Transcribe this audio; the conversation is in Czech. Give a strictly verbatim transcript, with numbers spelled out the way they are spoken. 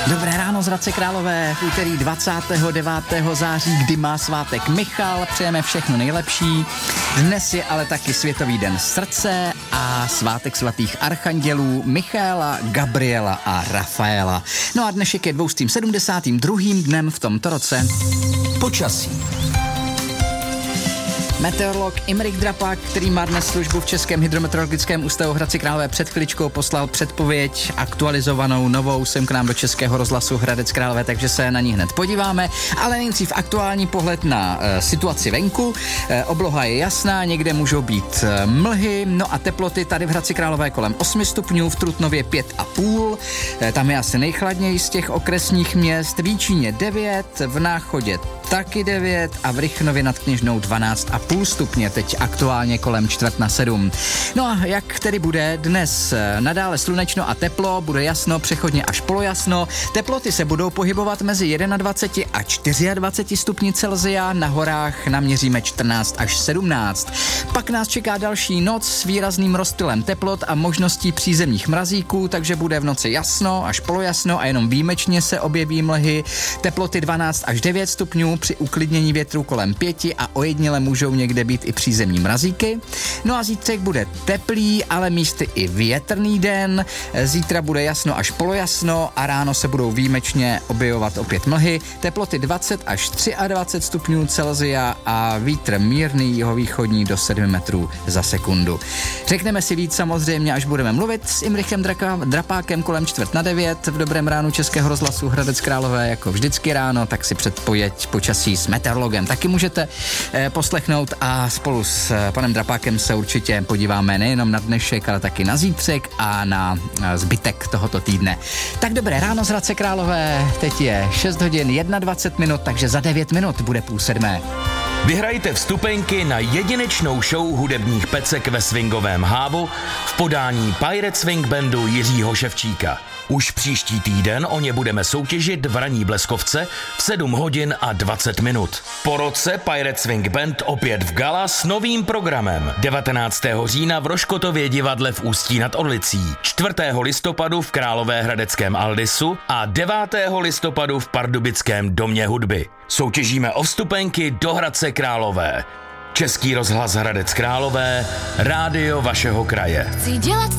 Dobré ráno z Hradce Králové v úterý dvacátého devátého září, kdy má svátek Michal. Přejeme všechno nejlepší. Dnes je ale taky Světový den srdce a svátek svatých archandělů Michaela, Gabriela a Rafaela. No a dnešek je dvoustým sedmdesátým druhým dnem v tomto roce. Počasí. Meteorolog Imrich Drapák, který má dnes službu v Českém hydrometeorologickém ústavu Hradci Králové, před chviličkou poslal předpověď aktualizovanou novou sem k nám do Českého rozhlasu Hradec Králové, takže se na ní hned podíváme. Ale nejdřív aktuální pohled na e, situaci venku. E, obloha je jasná, někde můžou být e, mlhy, no a teploty tady v Hradci Králové kolem osmi stupňů, v Trutnově pět a půl, e, tam je asi nejchladněji z těch okresních měst, v Jíčíně devět, v Náchodě taky devět a v Rychnově nad Kněžnou dvanáct a půl stupně, teď aktuálně kolem čtvrt na sedm. No a jak tedy bude dnes? Nadále slunečno a teplo, bude jasno, přechodně až polojasno. Teploty se budou pohybovat mezi dvacet jedna a dvacet čtyři stupni Celsia, na horách naměříme čtrnáct až sedmnáct. Pak nás čeká další noc s výrazným rozptylem teplot a možností přízemních mrazíků, takže bude v noci jasno až polojasno a jenom výjimečně se objeví mlhy. Teploty dvanáct až devět stupňů, při uklidnění větru kolem pěti a ojediněle můžou někde být i přízemní mrazíky. No a zítřek bude teplý, ale místy i větrný den. Zítra bude jasno až polojasno a ráno se budou výjimečně objevovat opět mlhy. Teploty dvacet až dvacet tři stupňů Celsia a vítr mírný jihovýchodní do sedmi metrů za sekundu. Řekneme si víc samozřejmě, až budeme mluvit s Imrichem Draka, Drapákem kolem čtvrt na devět v dobrém ránu Českého rozhlasu Hradec Králové, jako vždycky ráno, tak si předpověď počasí s meteorologem taky můžete eh, poslechnout a spolu s eh, panem Drapákem se určitě podíváme nejenom na dnešek, ale taky na zítřek a na eh, zbytek tohoto týdne. Tak dobré ráno z Hradce Králové, teď je šest hodin dvacet jedna minut, takže za devět minut bude půl sedmé. Vyhrajte vstupenky na jedinečnou show hudebních pecek ve swingovém hávu v podání Pirate Swing Bandu Jiřího Ševčíka. Už příští týden o ně budeme soutěžit v ranní Bleskovce v sedm hodin a dvacet minut. Po roce Pirate Swing Band opět v gala s novým programem. devatenáctého října v Roškotově divadle v Ústí nad Orlicí, čtvrtého listopadu v Královéhradeckém Aldisu a devátého listopadu v Pardubickém domě hudby. Soutěžíme o vstupenky do Hradce Králové. Český rozhlas Hradec Králové, rádio vašeho kraje.